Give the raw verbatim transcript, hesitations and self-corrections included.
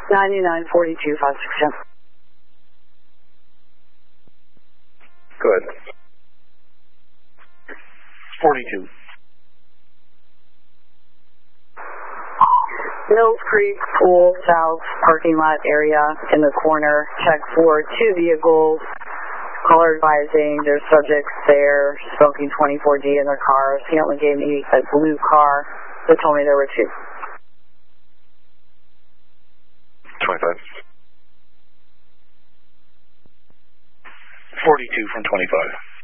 ninety-nine forty-two five six ten. Go ahead. forty-two. Mill Creek Pool South parking lot area in the corner. Check for two vehicles. Caller advising there's subjects there smoking twenty-four D in their cars. He only gave me a blue car, but told me there were two. twenty-five. forty-two from twenty-five.